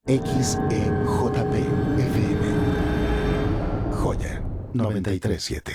XEJP FM. Joya 93.7.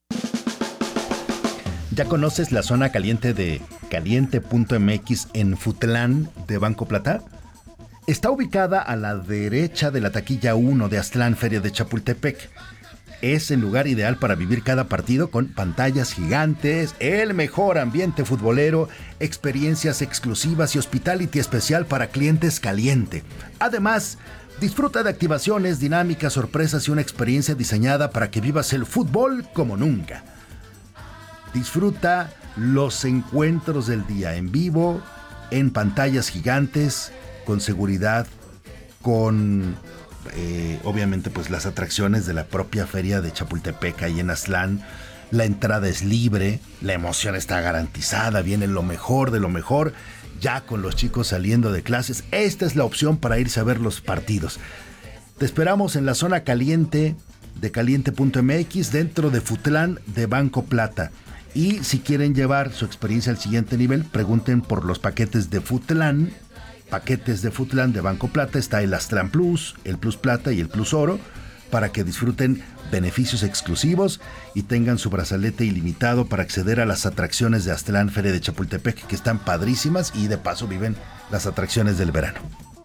¿Ya conoces la zona caliente de caliente.mx en Futlán de Banco Plata? Está ubicada a la derecha de la taquilla 1 de Aztlán, Feria de Chapultepec. Es el lugar ideal para vivir cada partido con pantallas gigantes, el mejor ambiente futbolero, experiencias exclusivas y hospitality especial para clientes caliente. Además, disfruta de activaciones, dinámicas, sorpresas y una experiencia diseñada para que vivas el fútbol como nunca. Disfruta los encuentros del día en vivo, en pantallas gigantes, con seguridad, con obviamente pues las atracciones de la propia feria de Chapultepec ahí en Aztlán. La entrada es libre, la emoción está garantizada, viene lo mejor de lo mejor, ya con los chicos saliendo de clases. Esta es la opción para irse a ver los partidos. Te esperamos en la zona caliente de caliente.mx dentro de Futlán de Banco Plata. Y si quieren llevar su experiencia al siguiente nivel, pregunten por los paquetes de Futlán. Paquetes de Futlán de Banco Plata. Está el Aztlán Plus, el Plus Plata y el Plus Oro, para que disfruten beneficios exclusivos y tengan su brazalete ilimitado para acceder a las atracciones de Aztlán Feria de Chapultepec, que están padrísimas, y de paso viven las atracciones del verano.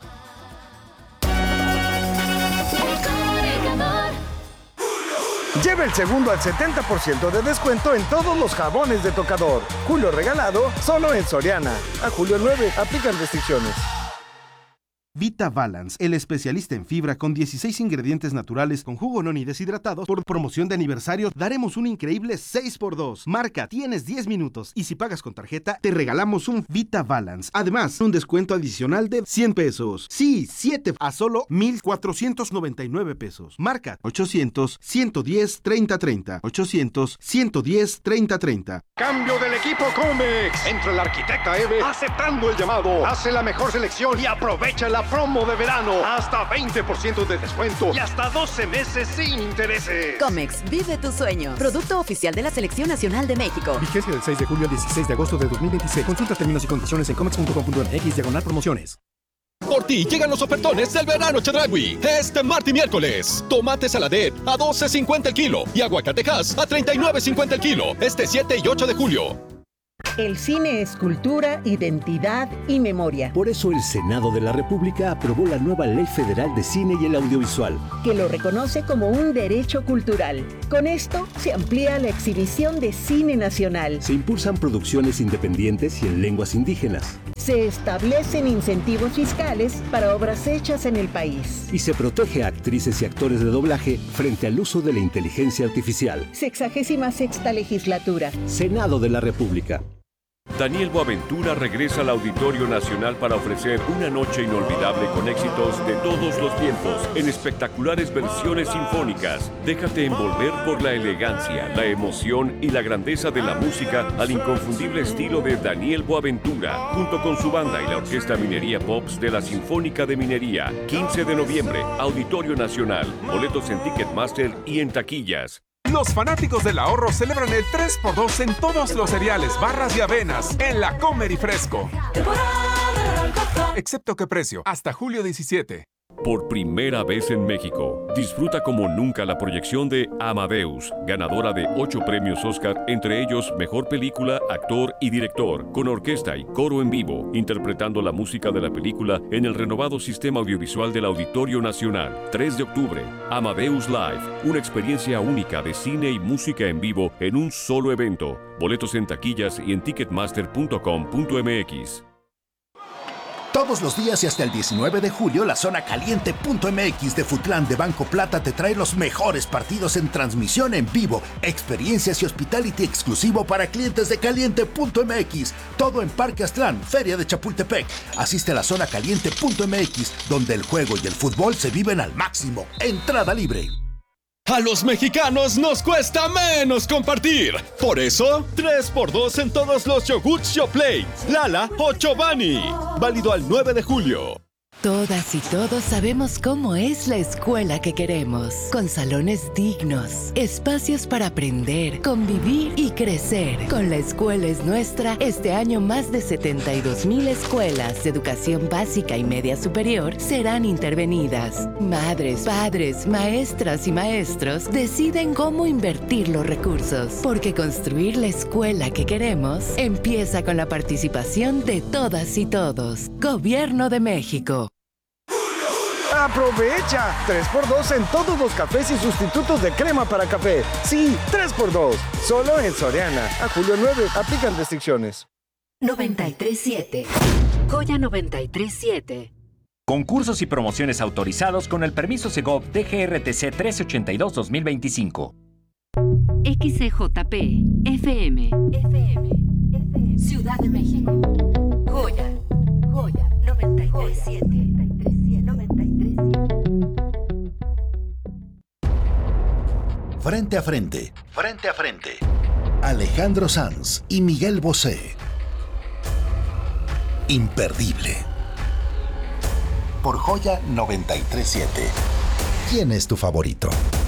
Lleva el segundo al 70% de descuento en todos los jabones de tocador. Julio regalado, solo en Soriana. A julio 9, aplican restricciones. Vita Balance, el especialista en fibra con 16 ingredientes naturales con jugo noni deshidratados. Por promoción de aniversario, daremos un increíble 6x2. Marca, tienes 10 minutos y si pagas con tarjeta, te regalamos un Vita Balance. Además, un descuento adicional de 100 pesos. Sí, 7 a solo 1,499 pesos. Marca 800-110-3030. 800-110-3030. Cambio del equipo Comex. Entra el arquitecta Eve aceptando el llamado. Hace la mejor selección y aprovecha la promo de verano. Hasta 20% de descuento y hasta 12 meses sin intereses. Comex, vive tu sueño. Producto oficial de la Selección Nacional de México. Vigencia del 6 de julio al 16 de agosto de 2026. Consulta términos y condiciones en comex.com.mx/promociones. Por ti llegan los ofertones del verano Chedraui. Este martes y miércoles. Tomate saladet a $12.50 el kilo y aguacatejas a $39.50 el kilo. Este 7 y 8 de julio. El cine es cultura, identidad y memoria. Por eso el Senado de la República aprobó la nueva Ley Federal de Cine y el Audiovisual, que lo reconoce como un derecho cultural. Con esto se amplía la exhibición de cine nacional. Se impulsan producciones independientes y en lenguas indígenas. Se establecen incentivos fiscales para obras hechas en el país. Y se protege a actrices y actores de doblaje frente al uso de la inteligencia artificial. 66ª legislatura. Senado de la República. Daniel Boaventura regresa al Auditorio Nacional para ofrecer una noche inolvidable con éxitos de todos los tiempos en espectaculares versiones sinfónicas. Déjate envolver por la elegancia, la emoción y la grandeza de la música al inconfundible estilo de Daniel Boaventura, junto con su banda y la Orquesta Minería Pops de la Sinfónica de Minería. 15 de noviembre, Auditorio Nacional. Boletos en Ticketmaster y en taquillas. Los fanáticos del ahorro celebran el 3x2 en todos los cereales, barras y avenas en la Comer y Fresco. Excepto que precio, hasta julio 17. Por primera vez en México, disfruta como nunca la proyección de Amadeus, ganadora de 8 premios Oscar, entre ellos Mejor Película, Actor y Director, con orquesta y coro en vivo, interpretando la música de la película en el renovado sistema audiovisual del Auditorio Nacional. 3 de octubre, Amadeus Live, una experiencia única de cine y música en vivo en un solo evento. Boletos en taquillas y en ticketmaster.com.mx. Todos los días y hasta el 19 de julio, la zona caliente.mx de Futlán de Banco Plata te trae los mejores partidos en transmisión en vivo, experiencias y hospitality exclusivo para clientes de caliente.mx. Todo en Parque Aztlán, Feria de Chapultepec. Asiste a la zona caliente.mx, donde el juego y el fútbol se viven al máximo. Entrada libre. A los mexicanos nos cuesta menos compartir. Por eso, 3x2 en todos los yogurts Yoplait, Lala o Chobani. Válido al 9 de julio. Todas y todos sabemos cómo es la escuela que queremos, con salones dignos, espacios para aprender, convivir y crecer. Con La Escuela es Nuestra, este año más de 72,000 escuelas de educación básica y media superior serán intervenidas. Madres, padres, maestras y maestros deciden cómo invertir los recursos, porque construir la escuela que queremos empieza con la participación de todas y todos. Gobierno de México. ¡Aprovecha! 3x2 en todos los cafés y sustitutos de crema para café. Sí, 3x2. Solo en Soriana. A julio 9. Aplican restricciones. 93.7. Joya 93.7. Concursos y promociones autorizados con el permiso Segov DGRTC 1382-2025. XCJP FM. Ciudad de México. Joya 93.7. Frente a frente. Frente a frente. Alejandro Sanz y Miguel Bosé. Imperdible. Por Joya 93.7. ¿Quién es tu favorito?